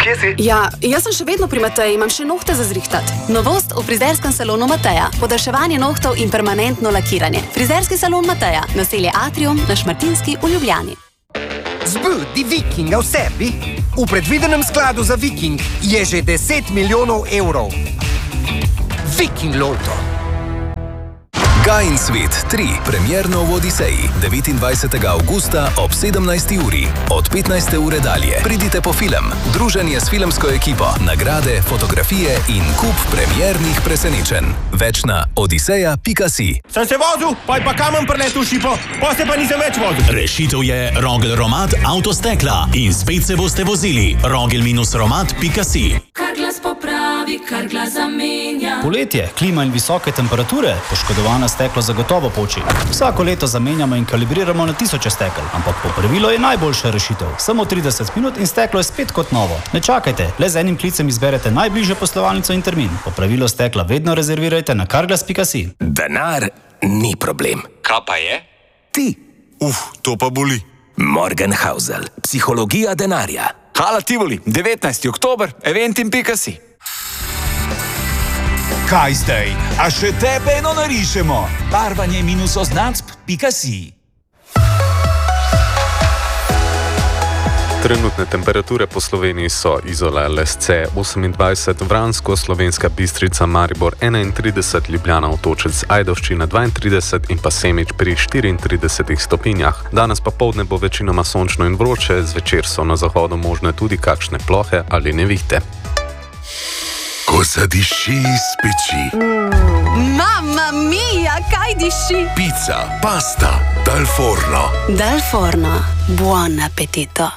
kje si? Ja, jaz sem še vedno pri Mateji, imam še nohte za zrihtat. Novost v frizerskem salonu Mateja. Podaljševanje nohtov in permanentno lakiranje. Frizerski salon Mateja. Naselje Atrium na Šmartinski v Ljubljani. Zbudi Vikinga v sebi? V predvidenem skladu za Viking je že 10 milijonov evrov. Viking Lotto. Gaj in svet 3, premierno v Odiseji, 29. avgusta ob 17. uri. Od 15. ure dalje. Pridite po film, druženje s filmsko ekipo, nagrade, fotografije in kup premiernih presenečenj. Več na odiseja.si. Sem se vozil, pa je pa kamen preletel šipo, pa se pa nisem več vozil. Rešitev je Rogel Romat Avtostekla in spet se boste vozili. Rogel-romat.si. Kar glas popravi, kar glas zamenja. Poletje, klima in visoke temperature, poškodovana steklo zagotovo poči. Vsako leto zamenjamo in kalibriramo na tisoče stekel, ampak popravilo je najboljša rešitev. Samo 30 minut in steklo je spet kot novo. Ne čakajte, le z enim klicem izberete najbližjo poslovalnico in termin. Popravilo stekla vedno rezervirajte na carglass.si. Denar ni problem. Kaj pa je? Ti. To pa boli. Morgenhausel, psihologija denarja. Hala Tivoli, 19. oktober, eventim.si. Kaj zdaj? A še tebe eno narišemo? Barvanje -oznacb.si. Trenutne temperature po Sloveniji so Izola, Lesce 28, Vransko, Slovenska Bistrica, Maribor 31, Ljubljana, Otočec, Ajdovščina 32 in pa Semič pri 34 stopinjah. Danes pa poldne bo večinoma sončno in vroče, zvečer so na zahodu možne tudi kakšne plohe ali nevihte. Ko zadiši iz peči. Mamma mia, kaj diši? Pizza, pasta, dal forno. Dal forno, buon appetito.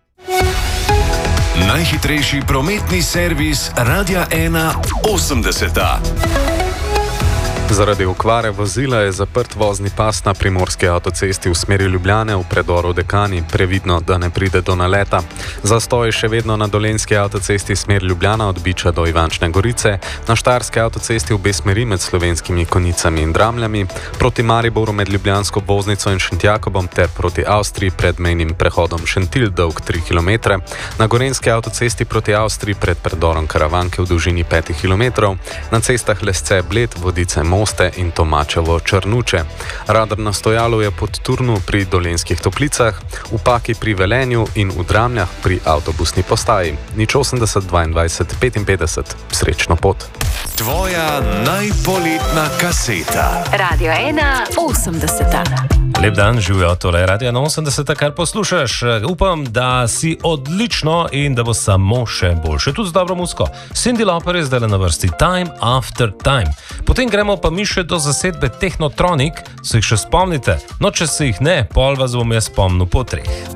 Najhitrejši prometni servis Radia 1 80. Zaradi okvare vozila je zaprt vozni pas na primorski avtocesti v smeri Ljubljane v predoru Dekani. Previdno, da ne pride do naleta. Zastoj še vedno na dolenjski avtocesti smer Ljubljana od Biča do Ivančne Gorice, na štajerski avtocesti v obe smeri med Slovenskimi Konjicami in Dramljami, proti Mariboru med Ljubljansko obvoznico in Šentjakobom ter proti Avstriji pred mejnim prehodom Šentilj dolg 3 km, na gorenjski avtocesti proti Avstriji pred predorom Karavanke v dolžini 5 km, na cestah Lesce Bled, Vodice Moste in Tomačevo Črnuče. Radar na stojalu je pod Turnu pri Dolenjskih Toplicah, v Paki pri Velenju in v Dramljah pri avtobusni postaji. 080 22 55. Srečno pot. Tvoja najpoletna kaseta. Radio 1 80. Lep dan, živijo, tole je Radio 80, kar poslušaš. Upam, da si odlično in da bo samo še boljše, tudi z dobro muziko. Cyndi Lauper je zdaj na vrsti Time After Time. Potem gremo pa mi še do zasedbe Technotronic, se jih še spomnite? No, če se jih ne, pol vas bom jaz spomnil po 3.